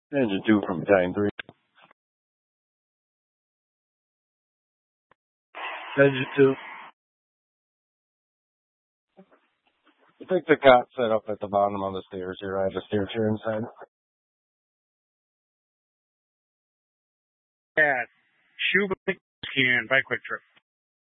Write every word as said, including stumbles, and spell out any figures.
Engine two from Battalion three. Engine two. I think the cot set up at the bottom of the stairs here. I have a stair chair inside. Yeah. Shoe can by Quick Trip.